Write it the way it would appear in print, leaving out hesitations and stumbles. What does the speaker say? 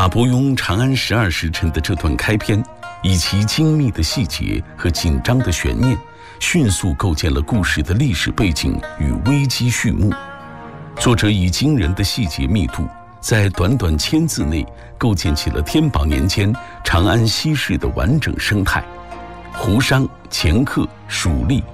马伯庸《长安12时辰》的这段开篇，以其精密的细节和紧张的悬念，迅速构建了故事的历史背景与危机序幕。作者以惊人的细节密度，在短短1000字内构建起了天宝年间长安西市的完整生态。胡商、钱客、蜀吏、